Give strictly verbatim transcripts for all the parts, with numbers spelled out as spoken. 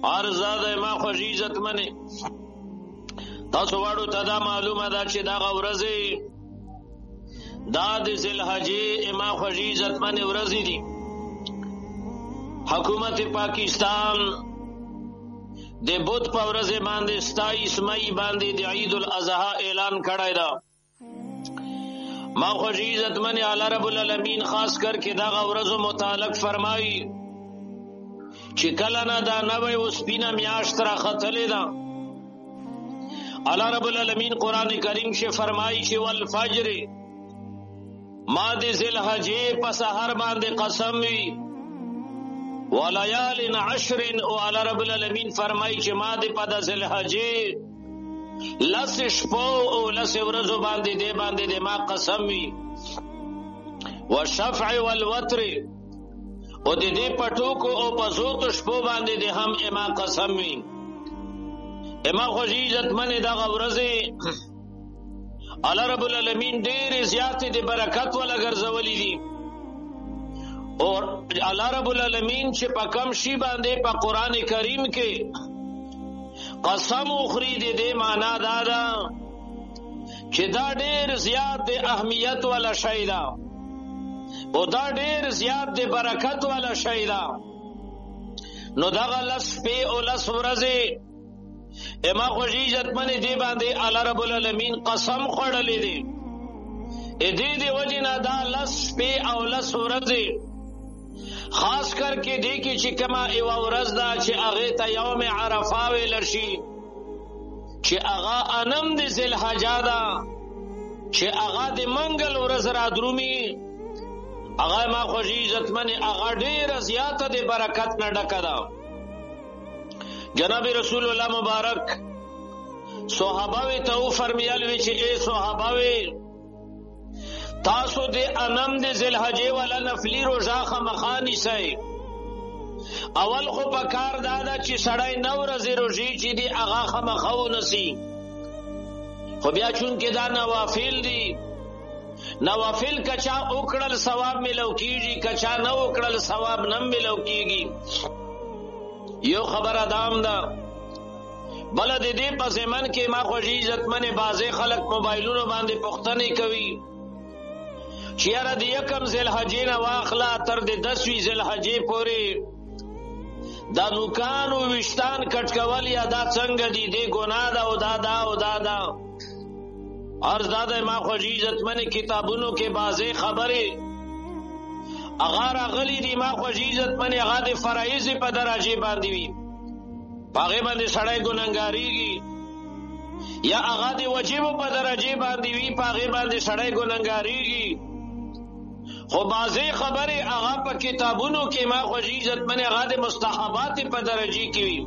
اور زاده ما خوږ عزت منه تاسو واړو ته دا معلومه ده چې دا ورځې دا د ذوالحجې ما خوږ عزت منه ورځې دي. حکومت پاکستان د بوت په ورځ باندې ستایس مئی باندې د عید الاضحی اعلان کړی دا. ما خوږ عزت منه الله رب العالمین خاص کر کې دا ورځو متعلق فرمایي چې کله نه دا نوې وسپینه میاشت را ختلې ده. الله رب العالمین قرآن کریم کې فرمایي چې والفجر ما د ذوالحجې په سحر باندې قسم وي وليال عشر او الله رب العالمین فرمایي چې ما د په د ذوالحجې لس شپو او لس ورځو باندې دې باندې دې ما قسم وي والشفع والوتر او دې دې پټوکو او پزوت شپو باندې دې هم اما قسم وي. اما خوږ عزت منه دا ورځې الله رب العالمین ډېر زیات دې برکت ولا ګرځولې دي. اور الله رب العالمین چې په کم شی باندې په قران کریم کې قسم اخری دې دې معنا دا ده چې دا ډېر زیات د اهمیت ولا شی ده او دا ډېر زیات د برکت ولا شی ده. نو دا لس په او لس ورځې اما خوږ عزت منه دې باندې الله رب العالمین قسم خوړلې دي. ا دې دې وجنه دا لس په او لس ورځې خاص کر کے دیکھی چې کما ایو ورځ دا چې هغه ته یوم عرفه ویل شي چې هغه انم د ذوالحجې دا چې هغه د منګل ورځ را درومي هغه ما خوږ عزت منه هغه ډیر زیاته د برکت نه ډکه ده. جناب رسول الله مبارک صحابه ته فرمایل وی چې اے صحابه تاسو د انم د ذوالحجې ولا نفلی روزه خامخانی سي. اول خو په کار دادا چې سړی نو ورځې روزي چې دی هغه خامخو نسی خو بیا چون کې دا نوافل دي نوافل کچا وکړل ثواب ملو کیږي کچا نه وکړل ثواب نه ملو کیږي. یو خبر ادم ده بل د دې په زمن کې ما خوږ عزت منه بازه خلک موبایلونو باندې پښتنه کوي چې یاره د یکم ذوالحجې نه واخلا تر د دسوي ذوالحجې پورې دا نوکانو وشتان کټ کول یا دا څنګه دي دې ګناه ده او دا دا او دا دا عرض داده ما خوږ عزت منه کتابونو کې بازه خبره اغا راغلی دي ما خوږ عزت منه هغه د فرایض په درجه باندې وي هغه باندې سړی ګناهګاریږي یا هغه د واجب په درجه باندې وي هغه باندې سړی ګناهګاریږي. خو بازه خبره هغه په کتابونو کې ما خوږ عزت منه هغه د مستحبات په درجه کې وي.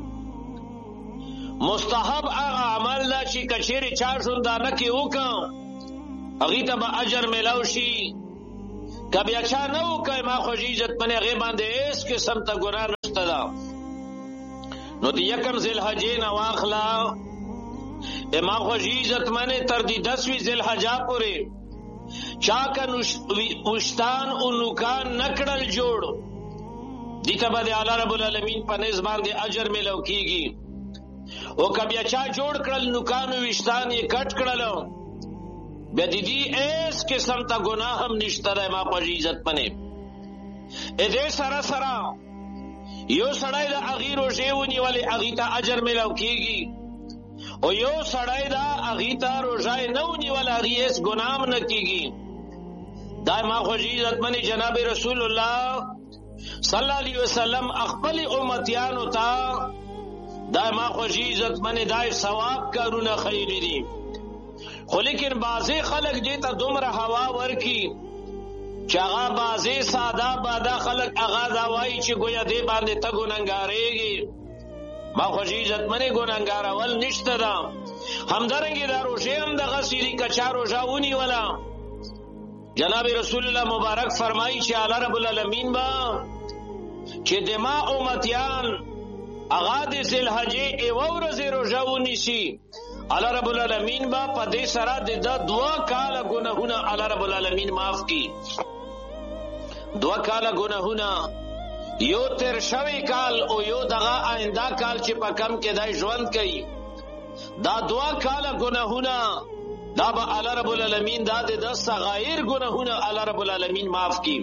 مستحب هغه عمل دا چې کچېری چا شوندانه کې وکړ هغه ته به اجر ملاو شي کبه اچھا نه وکړ ما خوږ عزت منه هغه باندې اس قسم ته ګناه نشته ده. نو د یکم ذوالحجې نه واخلا اما خوږ عزت منه تر دې دسوي ذوالحجې پورې چا کا وشتان او نوکان نکړل جوړ دي ته به الله رب العالمین په نس باندې اجر ملو کیږي. او کبه چا جوړ کړل نوکان او وشتان یې کټ کړل به دې اس قسم ته ګناه هم نشته ده ما خوږ عزت منه. ا دې سره سره یو سړی د اغیر او ژوندۍ ولې اغي ته اجر ملو کیږي او یو سړی دا اغي ته روزای نه ونی ولا اغي اس ګنام نه کیږي. دا ما خوږ عزت منه جناب رسول الله صلی الله علیه وسلم خپل امتیانو ته دا ما خوږ عزت منه دای ثواب کارونه خیر دي. خو لیکن بازي خلک دې ته دومره هوا ورکی چې هغه بازي ساده باده خلک هغه دا وایي چې ګویا دې باندې ته ګناهګاریږي. ما خوږ عزت منه ګناهګارول نشته ده. همدارنګه دا روزه هم د غسیری کچا روزه ونی ولا جناب رسول الله مبارک فرمایي چې الله رب العالمین با چې د ما امتیان هغه د ذوالحجې ایو ورځې روزه ونیسي الله رب العالمین با په دې سره د دوا کال ګناهونه الله رب العالمین معاف کړي. دوا کال ګناهونه یو تیر شوی کال او یو دغه آینده کال چې په کم کې دای ژوند کوي، دا دوا کاله گناهونه دا به الله رب العالمین دا د صغائر گناهونه الله رب العالمین معاف کی.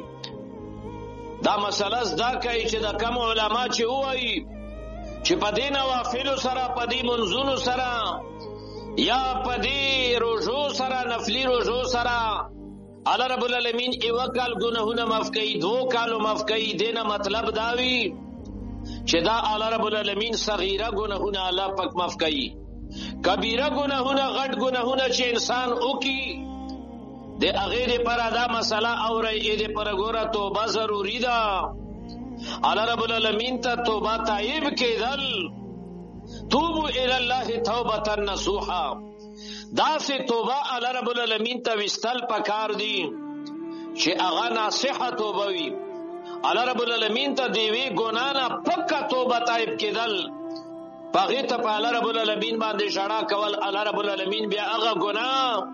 دا مسله زدا کوي چې د کم علما چې وایي چې په دې نوافل سره په دې منځونو سره یا په دې روزو سره نفلی روزو سره الله رب العالمین ایو کال گناهونه معاف کوي، دو کالو معاف کوي. دینه مطلب داوی چې دا الله رب العالمین صغیره گناهونه الله پاک معاف کوي. کبیره گناهونه غټ گناهونه چې انسان وکي د هغه لپاره دا مسله اوري دې پر ګوره توبه ضروری ده. الله رب العالمین ته توبه تایب کېدل، توبو الی الله توبه نصوحا، دا سه توبه الله رب العالمین ته وستل پکار دی چې هغه ناصحه توبه وي. الله رب العالمین ته دی وی ګنا نه پکا توبه تایب کېدل، پغه ته په الله رب العالمین باندې شړا کول. الله رب العالمین بیا هغه ګنا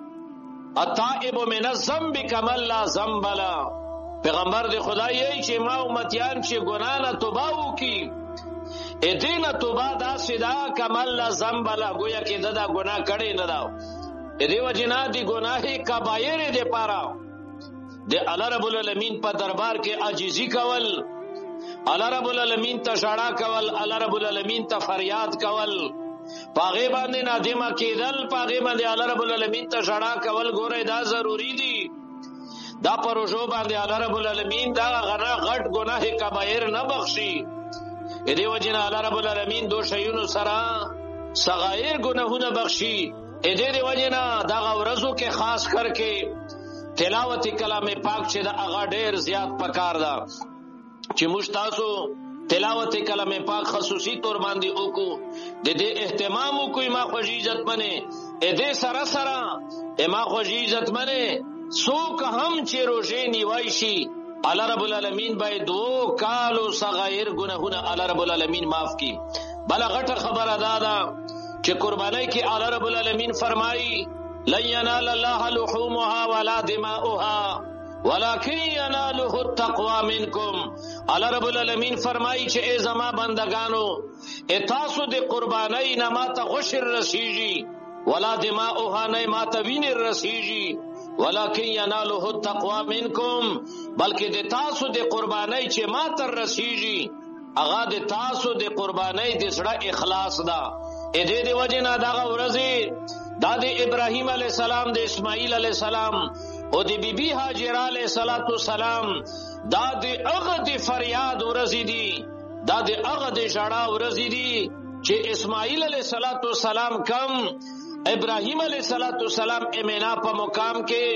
التائب من الذنب كمن لا ذنب له. پیغمبر دی خدای چې ما امتیان چې ګنا نه توبه وکي ا دینه توبه دا سدا کمل لا ذنب له، گویا کې دا ګنا کړي نه دا ا دې وجنا دي ګناهي کبایر دې پاره د الله رب العالمین په دربار کې عاجزی کول، الله رب العالمین ته شړا کول، الله رب العالمین ته فریاد کول، پاغه باندې نادمه کېدل، پاغه باندې الله رب العالمین ته شړا کول. ګوره دا ضروری دي. دا پروژو باندې الله رب العالمین دا غنا غټ گناه کبایر نه بخشي. ا دې وجنه الله رب العالمین دو شیونو سره صغائر گناهونه بخشي. ا دې وجنه دا ورځو کې خاص کر کې تلاوت کلام پاک چې دا هغه ډیر زیات پکار ده چې مشتاسو تلاوت کلام پاک خصوصي تور باندې وکړو، د دې اهتمام وکړو. ما خوږی عزت منه ا دې سره سره ما خوږی عزت منه سوک هم چې روزه نیوای شي الله رب العالمین باید دو کالو صغائر گناهونه الله رب العالمین معاف کی. بل غټه خبره ده دا چې قربانی کې الله رب العالمین فرمایي لن ينال الله لحومها ولا دماؤها ولكن يناله التقوى منكم. الله رب العالمین فرمایي چې ای زما بندگانو تاسو د قربانی نه ماته غشر رسیږي، ولا دماؤها نه ماته وینر رسیږي، ولکن یناله التقوى منکم، بلکې د تاسو د قربانی چې ما تر رسیږي هغه د تاسو د قربانی د زړه اخلاص ده. ا دې د وجه نه دا ورځي دا د ابراهیم علی السلام، د اسماعیل علی السلام او د بیبي هاجر علیه السلام دا د هغه د فریاد ورځي دي، دا د هغه د ژړا ورځي دي چې اسماعیل علیه السلام کم ابراهیم علیہ السلام امنا په مقام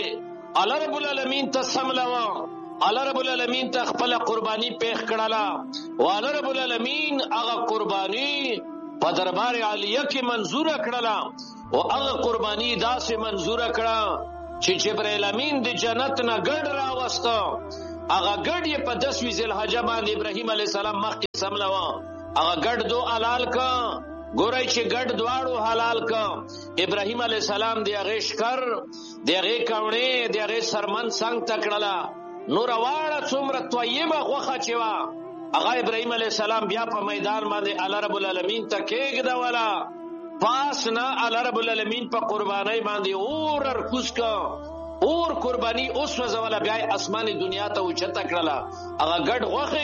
کې الله رب العالمین ته سملوا، الله رب العالمین ته خپل قربانی پیښ کړلا او الله رب العالمین هغه قربانی په دربار عالیه کې منظور کړلا او هغه قربانی داسې منظور کړه چې جبرائیل امین د جنت نه ګډ راوسته. هغه ګډ یې په دس ذی الحجه باندې ابراهیم علیہ السلام مخکې سملوا، هغه ګډ دو حلال کا ګورای چې ګډ دواړو حلال کا. ابراهیم علیہ السلام دی هغه شکر دی هغه کاونه دی هغه سرمن څنګه تکړلا نور واړه څومره طیبه غوخه چوا هغه ابراهیم علیہ السلام بیا په میدان باندې الله رب العالمین ته کېګ دا ولا پاس نه الله رب العالمین په قربانی باندې اور ارکوس کا اور قربانی اوس وزولا بیا اسماني دنیا ته اوچته کړلا. هغه ګډ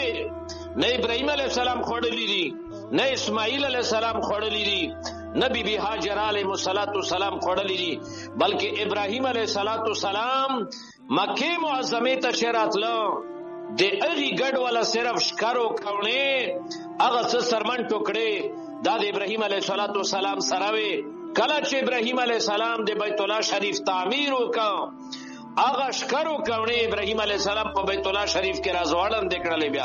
غوخه نه ابراهیم علیہ السلام خوړلې دي، نه اسماعیل علیہ السلام خوړلې دي، نه بی بی هاجر علیہ السلام خوړلې دي، بلکې ابراهیم علیہ السلام مکه معظمه ته شراتلو د هغه ګډ ولا صرف شکارو کونه هغه څه سرمن ټوکړي دا د ابراهیم علیہ السلام سره وي. کله چې ابراهیم علیہ السلام د بیت الله شریف تعمیر وکړ هغه شکارو کونه ابراهیم علیہ السلام په بیت الله شریف کې راځوړم دکړلې بیا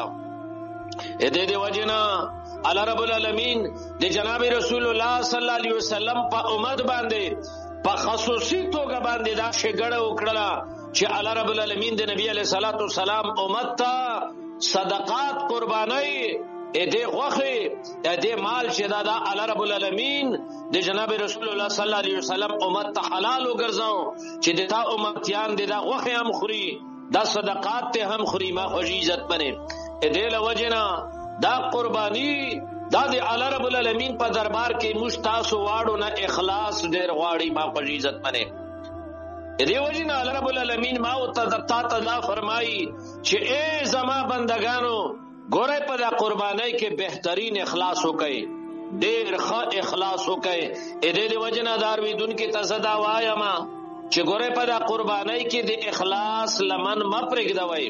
ا دې دې وجنا الله رب العالمین د جناب رسول الله صلی الله علیه وسلم په امت باندې په خصوصي توګه باندې دا شګړه وکړه چې الله رب العالمین د نبی علیہ الصلوۃ والسلام امت ته صدقات قربانای ا دې غوخه ا دې مال چې دا د الله رب العالمین د جناب رسول الله صلی الله علیه وسلم امت ته حلال وګرځاو چې د تا امتیان د غوخه هم خوري دا صدقات ته هم خوري. ما خوږی عزت بنه ادیل وجنا دا قربانی دا دی الله رب العالمین په دربار کې مشتاسو واړو نه اخلاص ډیر غواړي ما په عزت منه. ادی وجنا الله رب العالمین ما او ته تا فرمایي چې اے زما بندگانو ګوره په دا قربانی کې بهترین اخلاص وکړئ، ډیر ښه اخلاص وکړئ. ادی دی وجنا داروی دن کې تزدا وایما چې ګوره په دا قربانی کې د اخلاص لمن مپرګدوي.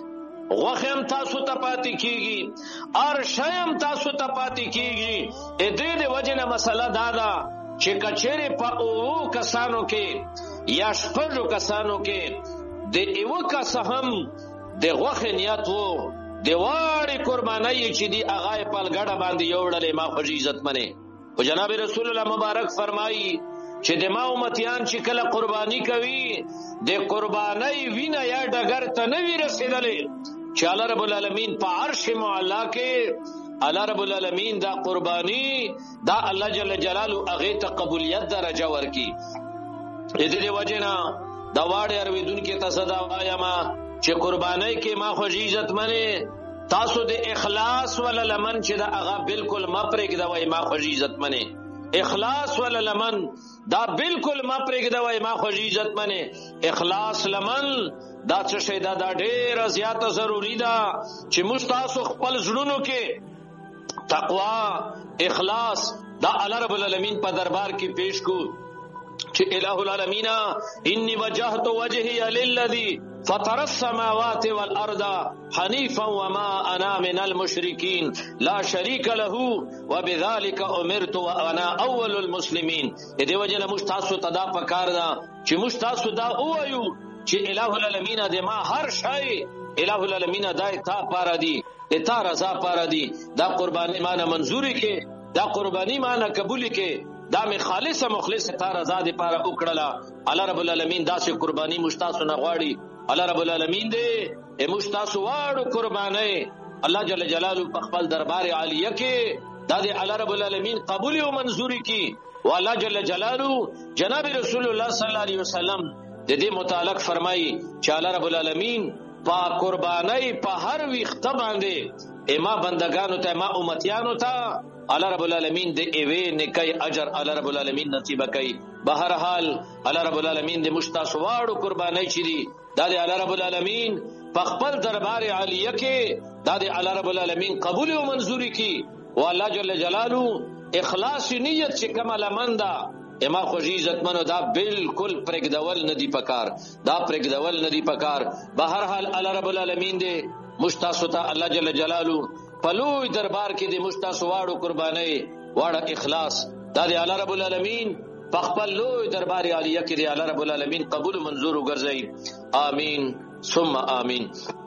غوخم تاسو ته پاتې کیږي، ار شیم تاسو ته پاتې کیږي. ا دې د وجنه مسله دا ده چې کچېره په او کسانو کې یا شپږو کسانو کې د ایو کس هم د غوخ نیت وو د واړې قربانۍ چې دی هغه په لګړه باندې یوړلې ما خو عزت منه. او جناب رسول الله مبارک فرمایي چې د ما امتیان چې کله قرباني کوي د قربانۍ وینه یا ډګر ته نه وی رسیدلې چې الله رب العالمین په عرش معلا کې الله رب العالمین دا قربانی دا الله جل جلاله هغه ته قبولیت درجه ورکي. دې دې وجنا دا واړې ارویدون کې تصدا وایما چې قربانی کې ما خو عزت منه تاسو د اخلاص ول لمن چې دا هغه بالکل ما پرېګ دا وای ما خو عزت منه اخلاص ول لمن دا بالکل ما پرېګ دا وای ما خو عزت منه اخلاص لمن دا څه شی دا دا ډېر زیاته ضروری ده چې مستاسو خپل زړونو کې تقوا اخلاص دا الله رب العالمین په دربار کې پیش کو چې الہ العالمین انی وجهت وجهی للذی فطر السماوات والارض حنیفا وما انا من المشرکین لا شریک له وبذلک امرت وانا اول المسلمین. دې وجه له مستاسو تدا پکار دا چې مستاسو دا اوایو چې الہ العالمین د ما هر شی الہ العالمین دای تا پارا دی تا رضا پارا دی. دا قربانی معنی منظوری کې دا قربانی معنی قبولی کې دا می خالص مخلص تا رضا دی پارا وکړه. الله رب العالمین دا سه قربانی مشتاسو نه غواړي. الله رب العالمین دې مشتاسو واړو قربانی الله جل جلاله په خپل دربار عالیه کې دا دې الله رب العالمین قبول او منظوری کې او الله جل جلاله جناب رسول الله صلی الله علیه وسلم د دې متعلق فرمایي چې الله رب العالمین په قربانی په هر وخت باندې اما بندگانو ته ما امتیانو ته الله رب العالمین د ایوه نیکي اجر الله رب العالمین نصیب کوي. بهر حال الله رب العالمین د مشتاسو واړو قربانی چي دي دا د الله رب العالمین په خپل دربار عالیه کې دا د الله رب العالمین قبول او منظوری کې او الله جل جلاله اخلاص نیت چې کمال مندا اما خو عزت منو دا بالکل پرګدول ندی پکار دا پرګدول ندی پکار. بهر حال الله رب العالمین دې مشتاسو ته الله جل جلاله په لوی دربار کې دې مشتاسو واړو قربانی واړه اخلاص دا د الله رب العالمین په خپل لوی دربار عالیه کې دې الله رب العالمین قبول منظور وګرځي. آمین ثم آمین.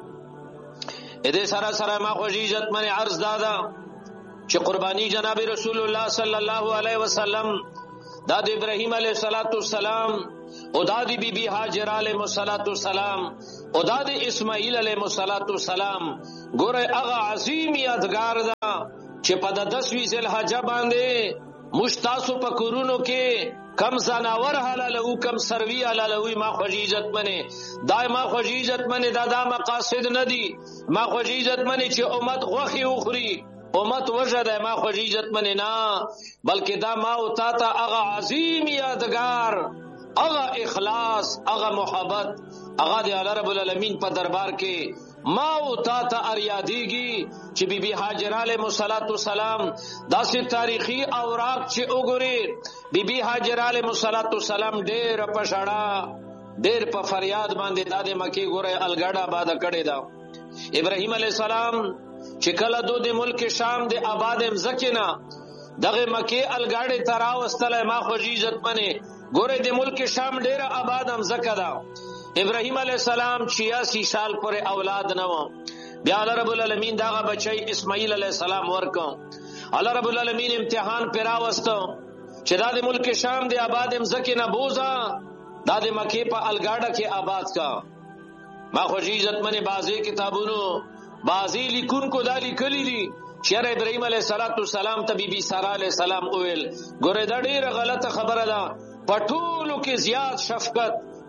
دې سره سره ما خو عزت منه عرض دادا چې قربانی جناب رسول الله صلی الله علیه وسلم دا د ابراهیم علیه السلام او دا د بی بی هاجر علیه السلام او دا د اسماعیل علیه السلام ګوره هغه عظیم یادګار ده چې په د دسوي ذل حجه باندې مشتاسو په کورونو کې کم زناور حلال او کم سروي حلال او ما خو عزت منه دای ما خو عزت منه دا د مقاصد ندي ما خو عزت منه چې امت غوخي اخري امت وجد ما خو عزت منه نه بلکې دا ما او تا ته هغه عظیم یادګار هغه اخلاص هغه محبت هغه د الله رب العالمین په دربار کې ما او تا ته اریادیږي چې بی بی هاجر علیه السلام داسې تاریخي اوراق چې وګوري بی بی هاجر علیه السلام ډېر په شړا ډېر په فریاد باندې د مکه ګوره الګړه آباد کړي دا ابراهیم علیه السلام چې کله دو د ملک شام د آباد مزکینا دغه مکه الګړه ترا واستله ما خو عزت منه ګوره د ملک شام ډېر آباد مزکا دا ابراهیم علیہ السلام چھیاسی سال پر اولاد نو بیا الله رب العالمین داغه بچی اسماعیل علیہ السلام ورکو الله رب العالمین امتحان پیرا وستو چې دا د ملک شام د آباد مزکه نه بوزا دا د مکه په الګاډه کې آباد کا. ما خو عزت منه بازي کتابونو بازي لیکون کو دالی کلی دي شر ابراهیم علیہ السلام ته بی بی سارا علیہ السلام اویل ګوره دا ډیره غلطه خبره ده پټولو کې زیات شفقت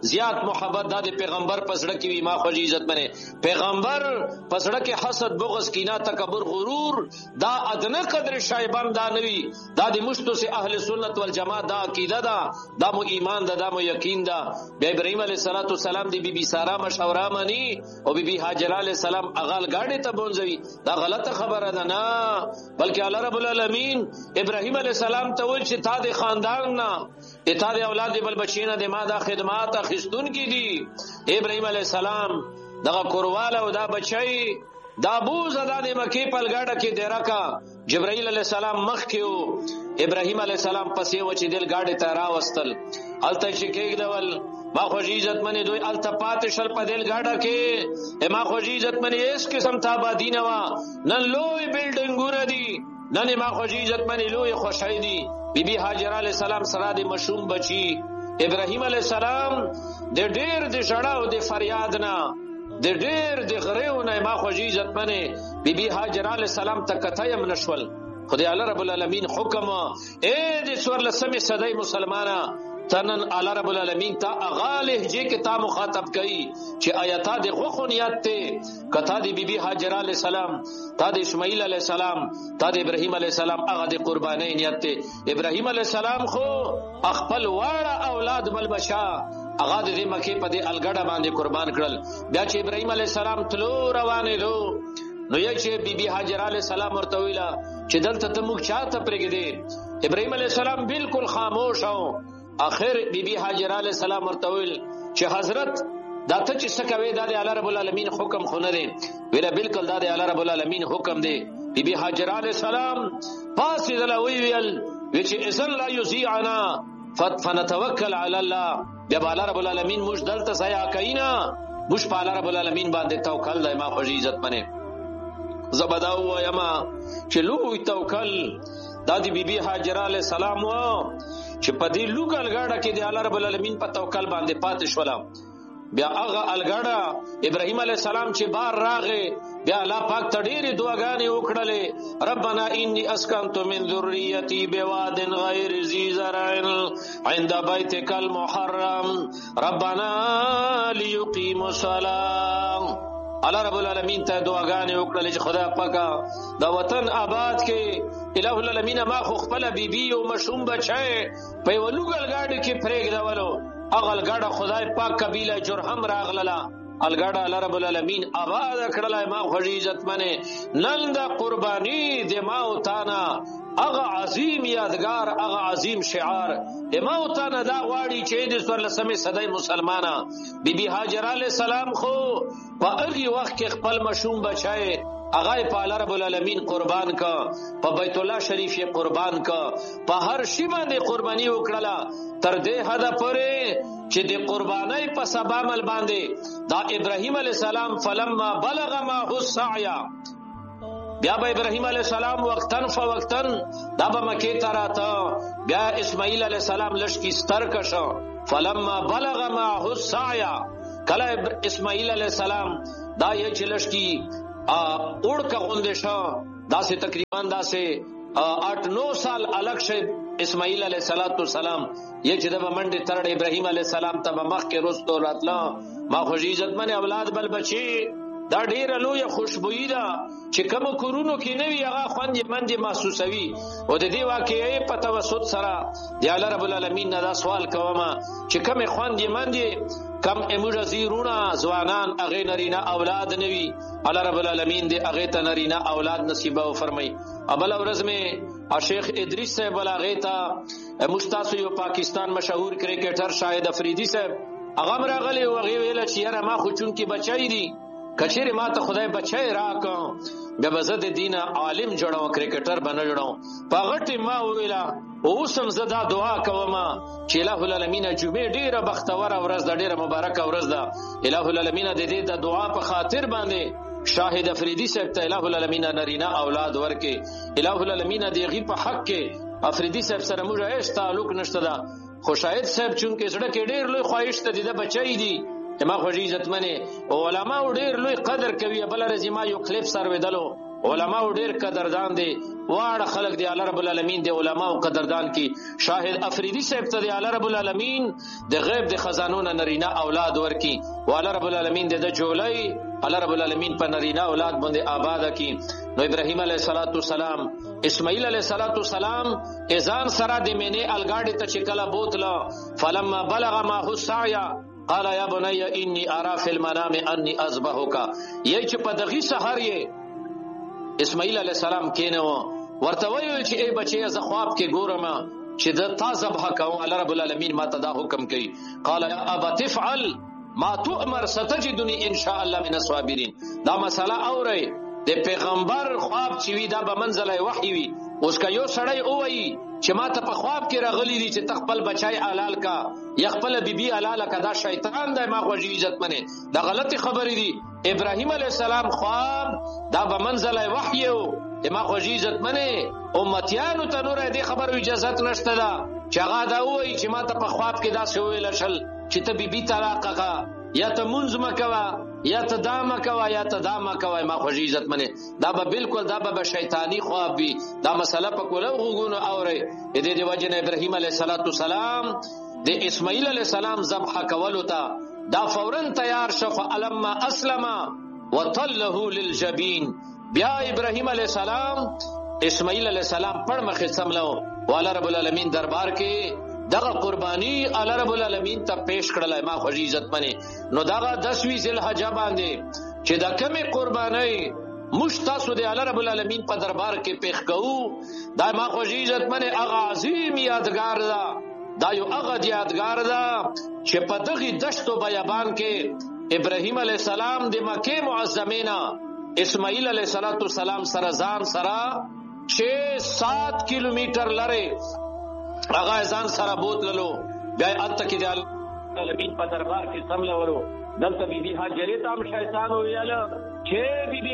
زیات محبت دا د پیغمبر پسړه کې وي ما خو عزت منه پیغمبر پسړه کې حسد بغض کینه تکبر غرور دا ادنه قدر شایبان دا نوي دا د مشتو سے اهل سنت والجماعت دا عقیده دا دا مو ایمان دا دا مو یقین دا بیا ابراهیم علیه السلام دی بی بی سارا مشوره مانی او بی بی هاجر علیه السلام اغال گاډي ته بونځوي دا غلطه خبره ده نه بلکې الله رب العالمین ابراهیم علیه السلام ته ویل چې تا د خاندان نه اتا د اولاد بل بچینه د ما دا خدمات اخستون کی دي ابراهیم علیه السلام دغه کورواله او دا بچی دا بوز ادا د مکی په لګاډه کې ډیرا کا جبرائیل علیه السلام مخ کې ابراهیم علیه السلام پسې و چې دل گاډي ته راوستل الته چې کېګدول ما خو عزت منی دوی الته پات شل په دل گاډه کې ما خو عزت منی اس قسم تا با دینوا نن لوی بلډینګونه دي نن ما خو عزت منی لوی خوشای دي بی بی هاجر علیه السلام سره د مشوم بچی ابراهیم علیه السلام د ډېر د شړا او د فریاد نه د ډېر د غریونه ما خو عزت منی بی بی هاجر علیه السلام ته کتایم نشول خدای الله رب العالمین حکم اے د سور لسمه صدای مسلمانه تنن الله رب العالمین تا اغاله جه کې تا مخاطب کړي چې آیات د غوخونیت ته کتا دی بی بی هاجر علیه السلام تا د اسماعیل علیه السلام تا د ابراهیم علیه السلام هغه د قربانۍ نیت ته ابراهیم علیه السلام خو خپل واړه اولاد بل بچا هغه د مکه په د الګډه باندې قربان کړل بیا چې ابراهیم علیه السلام تلو روانې دو نو یې چې بی بی هاجر علیه السلام ورته ویلا چې دلته ته موږ چاته پرېږدې ابراهیم علیه السلام بالکل خاموش او اخر بی بی هاجر علیه السلام ورته ویل چې حضرت دا ته چې څه کوي دا د الله رب العالمین حکم خو نه دی ویله بالکل دا د الله رب العالمین حکم دی بی بی هاجر علیه السلام پاسې دله وی ویل وی چې اذن لا یضیعنا فنتوکل علی الله بیا به الله رب العالمین موږ دلته ځای کینا موږ په الله رب العالمین باندې توکل دی ما خو عزت منه زبدا وایما چې لوی توکل دا دی بی بی هاجر علیه السلام و چې په دې لوګ الګاډه کې د الله رب العالمین په توکل باندې پاتې شول بیا هغه الګاډه ابراهیم علیه السلام چې بار راغې بیا الله پاک ته ډېرې دعاګانې وکړلې ربنا انی اسکنت من ذریتی بواد غیر ذی زرع عند بیتک المحرم ربنا لیقیموا الصلاة الله رب العالمین ته دعاګانې وکړلې چې خدای پاک دا وطن آباد کې الہ العالمین ما خو خپل بیبي او مشوم بچای په ولوګل گاډي کې پرېږدولو اغل گاډه خدای پاک قبیله جرهم راغله الګاډه الله رب العالمین آباد کړلای ما خو عزت منه نن دا قربانی د ما او تانا اغه عظیم یادگار اغه عظیم شعار د ما او تانا دا واړي چې د سور لسمه صدای مسلمانه بی بی هاجر علیه السلام خو په هغه وخت کې خپل مشوم بچای اغه په الله رب العالمین قربان کا په بیت الله شریف یې قربان کا په هر شی باندې قربانی وکړه تر دې حد پورې چې د قربانۍ په سبب مل باندې دا ابراهیم علیه السلام فلما بلغ ما السعي بیا به ابراهیم علیه السلام وقتن فوقتن دا به مکه ته راته بیا اسماعیل علیه السلام لشکې ستر کشو فلما بلغ ما السعي کله اسماعیل علیه السلام دا یې چې لشکې اوړ کا غوندې شو دا سه تقریبا دا سه آٹھ نو سال الگ شه اسماعیل علیہ الصلوۃ والسلام یہ چې د منډه تر ابراهیم علیہ السلام ته مخ کې رستو راتلا ما خو عزت من اولاد بل بچي دا ډیره لوی خوشبوئی ده چې کوم کورونو کې نوی هغه خوند منځ محسوسوي او د دې واقعي په توسط سره د الله رب العالمین نه دا سوال کوم چې کوم خوند منځ کم امور زیرونا زوانان اغه نرینا اولاد نوی الله رب العالمین دې اغه ته نرینا اولاد نصیب او فرمای ابل ورځ میں شیخ ادریس صاحب بلاغیتا مستاسو یو پاکستان مشهور کرکټر شاهد افریدی صاحب هغه مرغلی او هغه ویل چې یاره ما خو چون کې بچای دي کچېره ما ته خدای بچای راکړ بیا بزد دین عالم جوړاو کرکټر بنه جوړاو پاغټي ما ویلا او سم زدا دعا کوم چې الہ العالمین جمعه ډیره بختور ورځ ده ډیره مبارکه ورځ ده الہ العالمین دې دې د دعا په خاطر باندې شاهد افریدی صاحب ته الہ العالمین نرینا اولاد ورکه الہ العالمین دې غي په حق کې افریدی صاحب سره موږ هیڅ تعلق نشته ده خو شاهد صاحب چون کې زړه کې ډیر لوی خواهش ته دې بچای دي ما خو عزت منه علماء ډیر لوی قدر کوي بل رزما یو کلیپ سره ودلو علماء ډیر قدردان دي واړه خلق دی الله رب العالمین دی علما او قدردان کی شاهد افریدی صاحب ته دی الله رب العالمین د غیب د خزانو نرینا اولاد ورکی او الله رب العالمین د جولای الله رب العالمین په نرینا اولاد باندې آباد کی. نو ابراهیم علیه الصلاۃ والسلام اسماعیل علیه الصلاۃ والسلام اذان سره د مینه الګاډی ته چکلا بوتله فلما بلغ ما هو السعي قال يا بني اني ارى في المنام اني اذبحك. یی چې په دغه سحر یې اسماعیل علیه السلام کینو ورته ویل چې ای بچي ز خواب کې ګورم چې د تا ذبح کوم الله رب العالمین ما ته دا حکم کوي. قال يا ابا تفعل ما تؤمر ستجدني ان شاء الله من الصابرين. دا مساله اوري د پیغمبر خواب چې وی دا به منزله وحی وی اوس کا یو سړی اووي چې ما ته په خواب کې راغلی دي چې تخپل بچای حلال کا یا خپل بیبي حلال کا دا شیطان دی ما خو عزت منه دا غلطی خبرې دي. ابراهیم علیه السلام خواب دا به منزله وحی ما خو عزت منه امتیانو ته نور دې خبرو اجازه نشته دا چې هغه دا وایي چې ما ته په خواب کې دا څه ویل شل چې ته بیبي طلاق کا یا ته منځ مکوا یا ته دام کوا یا ته دام کوا ما خو عزت منه دا به بالکل دا به شیطانی خواب وي. دا مسله په کوله غوګونو اوري دې دې وجه نه ابراهیم علیه السلام د اسماعیل علیه السلام ذبح کولو ته دا فورا تیار شف علما اسلم وطله للجبین. بیا ابراهیم علیه السلام اسماعیل علیه السلام پر مخه سملو والا رب العالمین دربار کې دغه قربانی الله رب العالمین ته پیش کړلای ما خو عزت منه. نو دغه دسوی ذل حج باندې چې د کمی قربانی مشتاسو دی الله رب العالمین په دربار کې پیښ کوو دا ما خو عزت منه هغه عظیم یادگار دا دا یو هغه یادگار دا چې په دغه دشت او بیابان کې ابراهیم علیه السلام د مکه معظمینا اسماعیل علیه السلام سره ځان سره چھ سات کیلومتر لره هغه ځان سره بوتللو بیا اته کې د العالمین په دربار کې سملورو دلته بیبي هاجرې تام شیطان ویل چې بیبي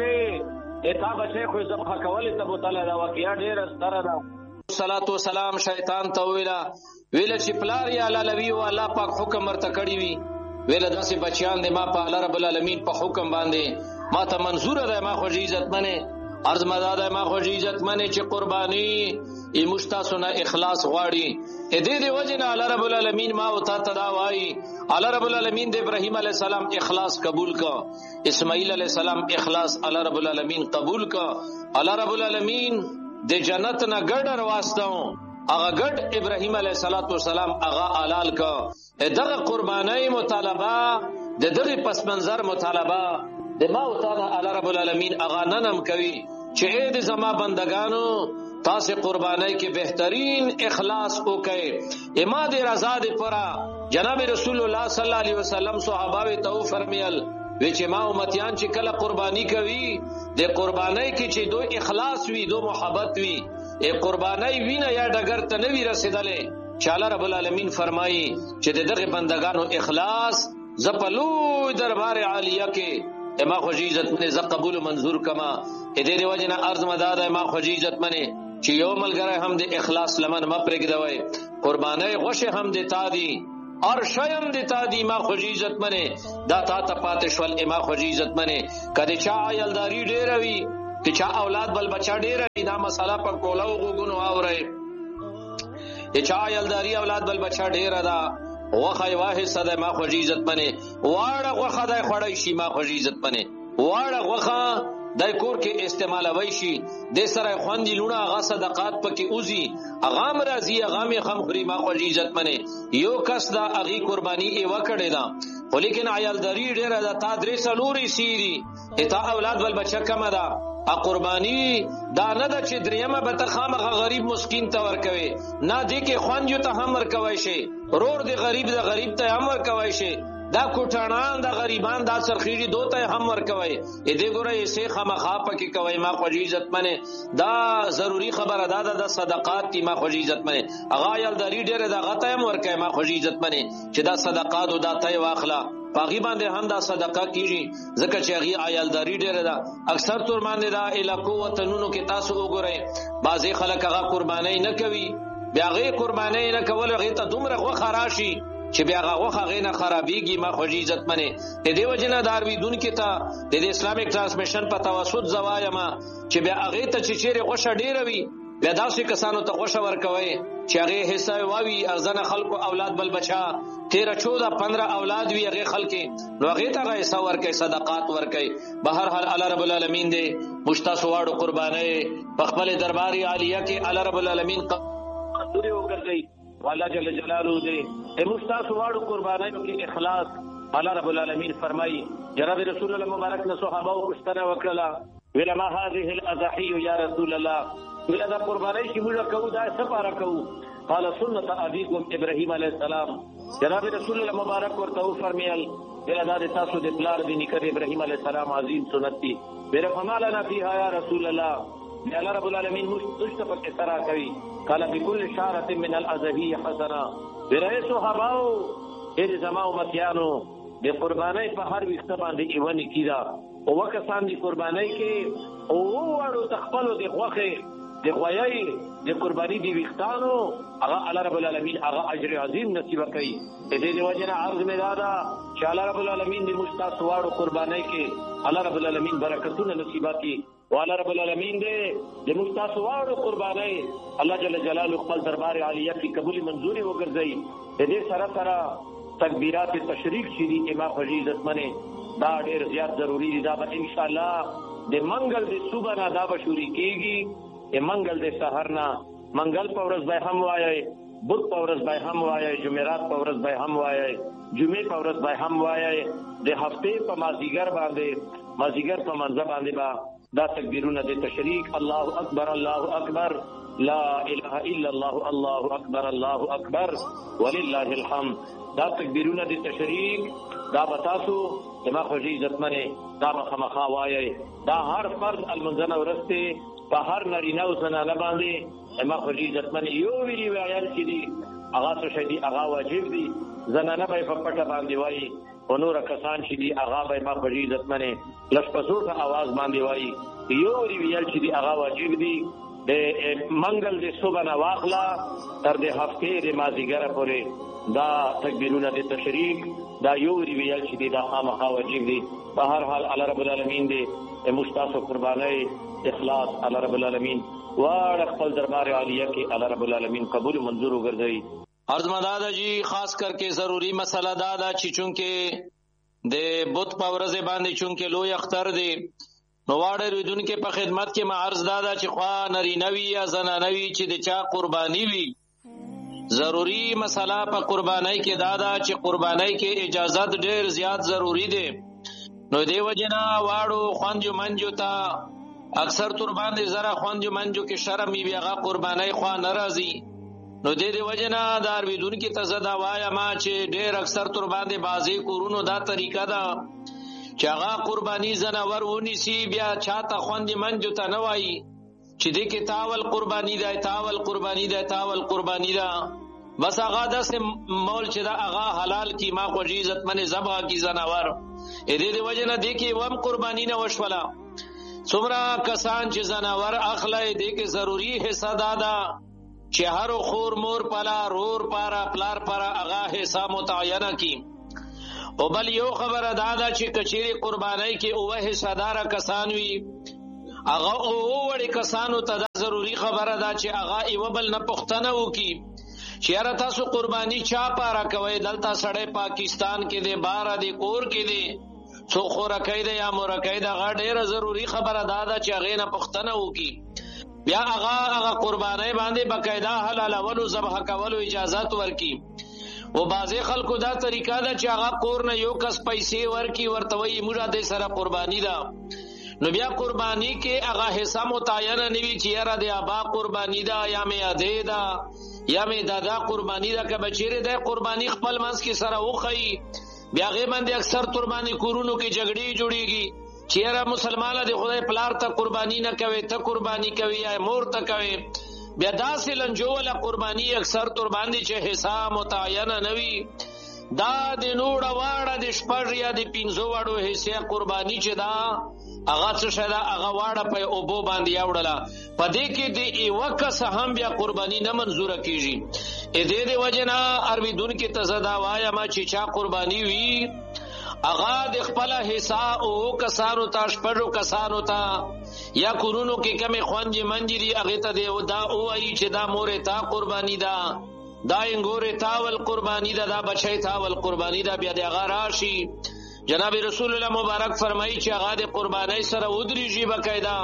هاجرې اته بچي خو ذبح کول ته بوتله دا واقعیا ډېر ستره ده. صلوات و سلام شیطان ته ویلا ویل چې پلار یا لالوی او الله پاک حکم ورته کړی وی ویل داسې بچیان دې ما په الله رب العالمین په حکم باندې ما ته منظور ده ما خو عزت منه عرض مداده ما خو عزت منه چې قربانی ای مشتاسونه اخلاص غواړي ا دې دې وجه نه الله رب العالمین ما او تا تدا وای الله رب العالمین د ابراهیم علیه السلام اخلاص قبول کا اسماعیل علیه السلام اخلاص الله رب العالمین قبول کا الله رب العالمین د جنت نه ګډر واسطو هغه ګډ ابراهیم علیه السلام هغه حلال کا دغه قربانی مطالبه د دغه پس منظر مطالبه د ما او تعالی الله رب العالمین هغه ننم کوي چې دې زما بندگانو تاسو قربانی کې بهترین اخلاص وکړئ اما دې رضا دې پرا جناب رسول الله صلی الله علیه وسلم صحابه ته فرمایل وی چې ما امتیان چې کله قربانی کوي د قربانی کې چې دو اخلاص وي دو محبت وي ای قربانی وینه یا ډګر ته نوی رسیدلې چې الله رب العالمین فرمایي چې دغه بندگانو اخلاص زپلو دربار عالیه کې ما خو عزت منه ز قبول منظور کما دې دې وجنه ارز مداد ما خو عزت منه چې یو ملګری هم د اخلاص لمن م پرګدوي قربانای غوشه هم د تادي اور شیم د تادي ما خو عزت منه دا تا ته پاتشول ما خو عزت منه کله چا یلداری ډیر وی چې چا اولاد بل بچا ډیر وی دا مساله په کولاو غوګونو اوري چې چا یلداری اولاد بل بچا ډیر دا وخای واحد صد ما خو عزت منه واړه وخه دای خړای شي ما خو عزت منه واړه وخه دای کور کې استعمالوي شي د سره خوندې لونه هغه صدقات پکې اوزي اغام راضي اغام خمخري ما خو عزت منه یو کس دا اغي قرباني ای وکړه دا خو لیکن عیالداری ډیره دا تا درې سلوري سيري اته اولاد ول بچا کما دا ا قربانی دا نه د چې دریمه به تخامه غریب مسکین ته ور کوي نه دې کې خوان جو ته هم ور کوي شي رور دې غریب د غریب ته هم ور کوي شي دا کوټانان د غریبان دا سرخیری دوته هم ور کوي دې ګوره یې سه خامخا پکې کوي ما خو عزت منه دا ضروری خبره ده د صدقات تی ما خو عزت منه اغا یلداری ډېر د غته هم ور کوي ما خو عزت منه چې دا صدقات او داته واخلا پاغي باندې هم دا صدقه کیږي ځکه چې هغه عیالداری ډېر ده اکثر تور باندې دا الکو وطنونو کې تاسو وګورئ بعضی خلک هغه قرباني نه کوي بیا هغه قرباني نه کول هغه ته دومره خو خراشي چې بیا هغه غوښه هغې نه خرابېږي. ما خوږې عزتمنې د دې وجې نه دارویدونکي ته د اسلامیک ټرانسمیشن په توسط زه وایم چې بیا هغې ته چې چېرې غوښه ډېره وي بیا داسې کسانو ته غوښه ورکوئ چې هغې حصه واوي. ارزنه خلکو اولاد بل بچا تیرہ چودہ پندرہ اولاد وی هغې خلکې نو هغې ته هغه حصه ورکوئ، صدقات ورکوئ. به هر حال الله رب العالمین دی موږ تاسو واړو قربانۍ په خپل دربار عالیه کې الله رب العالمین قبولې وګرځوي. والله جل جلاله دی موږ تاسو واړو قربانیو کې اخلاص. الله رب العالمین فرمایي جناب رسول الله مبارک نه صحابه پوښتنه وکړه ویل ما هذه الاضحی یا رسول الله، ویل دا قربانۍ چې موږ کوو دا څه پاره کوو؟ قال سنت ابيكم ابراهيم عليه السلام. جناب رسول الله مبارک ورته فرمایل ویل دا د تاسو د پلار د نیکه ابراهیم علیه السلام عظیم سنت دی. ویل فما لنا فيها یا رسول الله، الله رب العالمین موږ څه پکې سره کوي؟ قال بكل شعرة من الاضحی حسنه. ویل صحابه دې زما امتیانو د قربانۍ په هر وخت باندې ایونی کیدا او وکسان دي قربانۍ کې او وړو تخپلو د غوخه د غویای د قرباني دی وختانو هغه الله رب العالمین هغه اجر عظیم نصیب کوي. دې دې وجنه عرض مې دادا چې الله رب العالمین دې مستاسو واړو قربانۍ کې الله رب العالمین برکتونه نصیب کړي او الله رب العالمین دې د مستاسو واړو قربانۍ الله جل جلاله خپل دربار عالیه کې قبول منظوري وګرځي. دې سره سره تکبیرات تشریق شری امام فضیل عزتمنه دا ډیر زیات ضروری دي. دا به ان شاء الله د منګل د صبح نه دا به شروع کیږي. د منګل د سحر نه منګل په ورځ به هم وایي، بدھ په ورځ به هم وایي، جمعرات په ورځ به هم وایي، جمعې په ورځ به هم وایي. د هفته په مازیګر باندې مازیګر په منځ باندې با دا تکبیرونه د تشریق الله اکبر الله اکبر لا اله الا الله الله اکبر الله اکبر ولله الحمد دا تکبیرونه د تشریق دا بتاسو دما خوږی عزتمنه دا مخامخا وایي. دا هر فرض المنځنه ورسته په هر نارینه او زنانه باندې دما خوږی عزتمنه یو ویری وایل چې دی هغه څه شي هغه واجب دی. زنانه به په پټه باندې وایي او نور کسان چې دی هغه به ما خوږی عزتمنه لښپسوټه आवाज باندې وایي. یو ویری ویل چې دی هغه واجب دی. د منګل د صبح نه واخلا تر د هفته د مازیګر پورې دا تکبیرونه د تشریق دا یو ریویل چې دا خامخا واجب دي. په هر حال الله رب العالمین دې مستاسو قربانۍ اخلاص الله رب العالمین واړه خپل دربار عالیه کې الله رب العالمین قبول منظور وګرځي. عرض مدادا جی خاص کر کے ضروری مسئلہ دادا چې چونکه د بت په ورځ باندې چونکه لوی اختر دی نو واړه ریدونکو په خدمت کې ما عرض دادا چې خوا نرینوي یا زنانوي چې د چا قرباني وي ضروری مسئلہ په قربانۍ کې دادا چې قربانۍ کې اجازت ډېر زیات ضروری دی. نو دی وجنا واړو خوانجو منجو ته اکثر تر باندې زرا خوانجو منجو کې شرم وي هغه قربانۍ خوا ناراضي. نو دی دی وجنا دار ویدون کې تزدا وایا ما چې ډېر اکثر تر باندې بازي کورونو دا طریقه ده چې هغه قرباني زناور ونیسي بیا چاته خوانجو منجو ته نه وایي چې دې کې تاول قرباني ده تاول قرباني ده تاول قرباني ده بس هغه د سم مول چې دا هغه حلال کی ما خو عزت منه ذبح کی زناور دې دې وجنه دې کې وم قرباني نه وشولا. څومره کسان چې زناور اخلي دې کې ضروری حصہ دادا چې هر خور مور پلا رور پارا پلار پارا هغه حصہ متعینه کی. او بل یو خبره دادا چې کچيري قرباني کې اوه حصہ دار کسان وي هغه او وړي کسانو ته ضروری خبره ده چې هغه ایو بل نه پښتنه وکي چې یاره تاسو قرباني چا پاره کوي دلته سړی پاکستان کې دی بار دی کور کې دی څو خوره کوي یا مور کوي دا ډیره ضروری خبره ده چې هغه نه پښتنه وکي بیا هغه هغه قرباني باندې باقاعده حلال اولو ذبح کولو اجازه ورکي. او بعضی خلکو دا طریقه ده چې هغه کور نه یو کس پیسې ورکي ورته وي موږ د سره قرباني ده نو بیا قربانی کې هغه حصہ متعین نه وی چې یاره د ابا قربانی دا یا مې اده دا یا مې دادا قربانی دا که بچیره د قربانی خپل منځ کې سره وخی بیا غي باندې اکثر قربانی کورونو کې جګړې جوړيږي چې یاره مسلمانه د خدای پلار ته قربانی نه کوي ته قربانی کوي یا مور ته کوي بیا داسې لنجوله قربانی اکثر قربانی چې حصہ متعین نه وی دا د نوړه واړه د شپږ یا د پنځو واړو حصہ قربانی چې دا هغه څه شدا هغه واړه په اوبو باندې یوړله. په دې کې د یو کس هم بیا قرباني نه منظوره کیږي. ا دې د وجنه ارویدون کې تزدا وایا ما چې چا قرباني وی هغه د خپل حصہ او کسانو ته شپږو کسانو ته یا کورونو کې کمې خوانجې منجې دي هغه ته دی دا وایي چې دا مورې تا قرباني ده، دا انګورې تا ول قرباني ده، دا بچی تا ول قرباني ده. بیا د هغه راشي جناب رسول الله مبارک فرمایي چې هغه د قربانۍ سره ودرېږي باقاعده،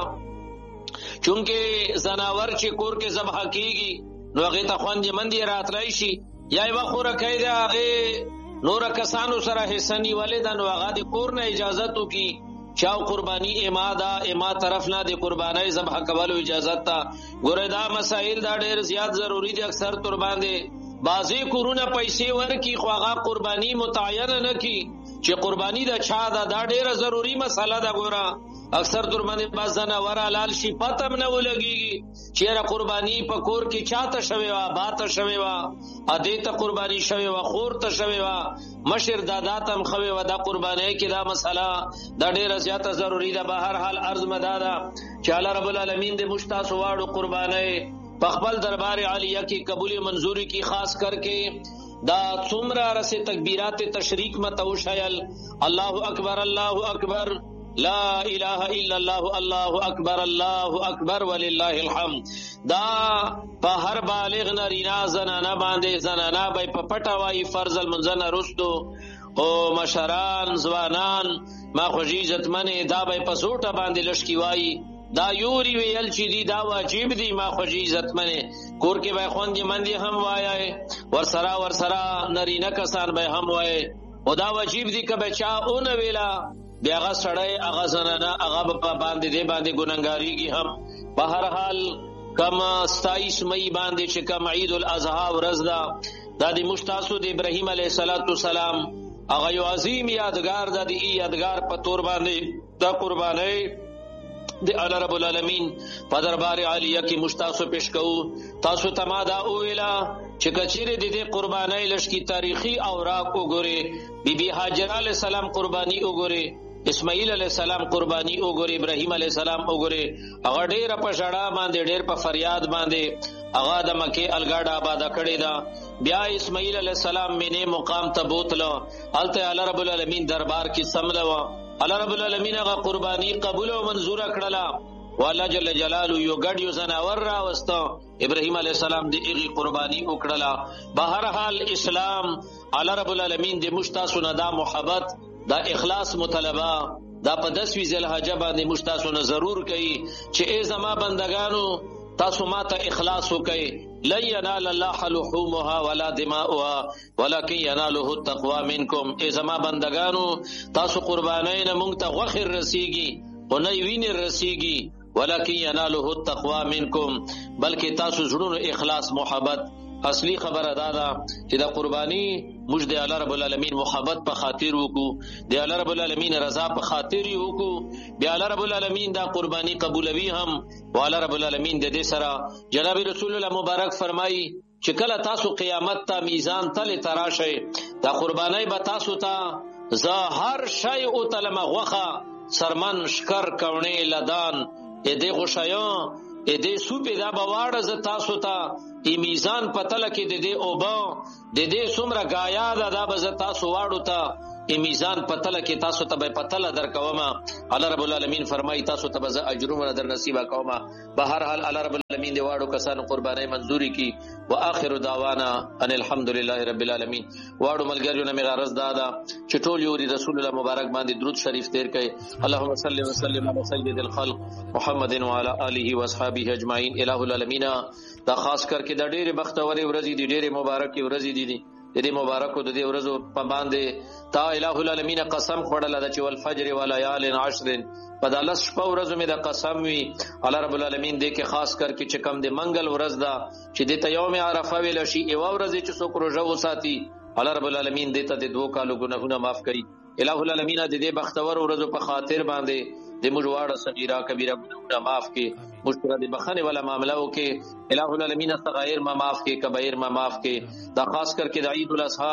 چونکه زناور چې کور کې ذبح کیږي نو هغه ته خوانجې منجې راتلی شي یا یوه خوره کوي ده هغې نور کسانو سره حسنی ولدا نو هغه د کور نه اجازه تو کی چاو قربانی اما دا اما طرف نه د قربانی ذبح کولو اجازه تا. ګوره دا مسائل دا ډېر زیات ضروری دي. اکثر تر باندې بازي کورونه پیسې ورکی خو هغه قربانی متعین نه کی چې قربانی دا چا دا دا ډېر ضروری مسله ده. ګوره اکثر تر باندې بازنه ور حلال شي پته نه ولګيږي چیرې قربانی په کور کې چاته شوی وا باته شوی وا ا دې ته قربانی شوی وا خور ته شوی وا مشر دادا تم خوي وا دا قربانی کې دا مسله دا ډیره زیاته ضروری ده. به هر حال عرض مدادا چې الله رب العالمین دې مشتاسو واړو قربانی په خپل دربار عالیه کې قبول منظوری کی خاص کر کے دا څومره رسې تکبیرات تشریک متوشایل الله اکبر الله اکبر لا اله الا الله الله اکبر الله اکبر ولله الحمد. دا په هر بالغ نرینا زنانه باندې زنانه به په پټه وای فرض المنزنه رستو او مشران ځوانان ما خوږی عزتمنه دا به په سوټه باندې لشکی وای دا یوري ویل چې دی دا واجب دی. ما خوږی عزتمنه کور کې به خوندې مندي هم وایي ورسره ورسره نرینه کسان به هم وایي او دا واجب دی که بچا اون ویلا بیا هغه سړی هغه زنانه هغه په باندې دی باندې ګناهګاریږي هم. په هر حال کم ستایس مئی باندې چې کم عید الاضحی ورځ ده دا د مشتاسو د ابراهیم علیه السلام هغه یو عظیم یادګار ده. د یادګار په تور باندې دا قربانۍ د الله رب العالمین په دربار عالیه کې مشتاسو پیش کوو. تاسو ته ما دا وویله چې کچېرې د دې قربانۍ لشکي تاریخي اوراق وګورئ، بی بی هاجر علیه السلام قرباني وګورئ، اسماعیل علیہ السلام قربانی وګوري، ابراهیم علیہ السلام وګوري، هغه ډېر په شړا باندې ډېر په فریاد باندې هغه د مکه الګاډ آباد کړی دا. بیا اسماعیل علیہ السلام مینه مقام ته بوتلو الته الله رب العالمین دربار کې سملو الله رب العالمین هغه قربانی قبول او منظور کړلا والله جل جلاله یو ګډ یو زناور را وسته ابراهیم علیہ السلام دی ایغي قربانی وکړلا. بهر حال اسلام الله رب العالمین د مشتاسو نه دا محبت دا اخلاص مطالبه دا په دس وی ذل حج باندې مشتاسو نه ضرور کوي چې ای زما بندگانو تاسو ماته اخلاص وکئ. لن ينال الله لحومها ولا دماؤها ولكن يناله التقوى منكم. ای زما بندگانو تاسو قربانین مونږ ته غوخر رسیږي او نه ویني رسیږي ولكن يناله التقوى منكم بلکې تاسو زړونو اخلاص محبت. اصلی خبر ادا ده چې دا قربانی موږ د الله رب العالمین محبت په خاطر وکړو، د الله رب العالمین رضا په خاطر وکړو، بیا الله رب العالمین دا قربانی قبولوي هم. او الله رب العالمین د دې سره جناب رسول الله مبارک فرمایي چې کله تاسو قیامت ته میزان تل تراشئ دا قربانی به تاسو ته زه هر شی او تلمه غوخه سرمن شکر کونه لدان ا دې غشیان ا دې سوپې دا بواړه ز تاسو ته ای میزان پتل کې د دې اوبا د دې څومره غایا دا د بز تاسو واړو ته ای میزان پتل کې تاسو ته به پتل درکوما. الله رب العالمین فرمایي تاسو ته به اجرونه در نصیب کوما. به هر حال الله رب العالمین دې واړو کسانو قربانای منظوري کی. واخر دعوانا ان الحمد لله رب العالمین. واړو ملګریو نه غرض دادا چې ټول یو رسول الله مبارک باندې درود شریف تیر کړي. اللهم صل وسلم علی سید الخلق محمد وعلى اله واصحابه اجمعین. الہ العالمین دا خاص کر کې د ډېرې بختوري ورځې دي، ډېرې مبارکي ورځې دي دي د دې مبارکو د دې ورځو په باندې تا الہ العالمین قسم خوړل د چې والفجر وليال عشر په دالس شپه ورځو مې د قسم وی الله رب العالمین دې کې خاص کر کې چې کم د منګل ورځ دا چې د ته یوم عرفه ویل شي او ورځ چې څوک روزه وساتي الله رب العالمین دې ته د دوه کالو ګناهونه معاف کړي. الہ العالمین دې دې بختور ورځو په خاطر باندې د موږ واړه صغیرہ کبیرہ ګناهونه معاف کړي، مشکل دې بخنه ولا معاملہ وکي. الہ العالمین صغائر ما معاف کړي، کبائر ما معاف کړي. دا خاص کر کې د عید الاضحی